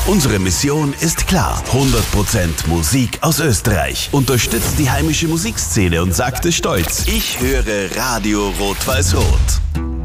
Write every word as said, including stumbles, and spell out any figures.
Unsere Mission ist klar. hundert Prozent Musik aus Österreich. Unterstützt die heimische Musikszene und sagt es stolz. Ich höre Radio Rot-Weiß-Rot.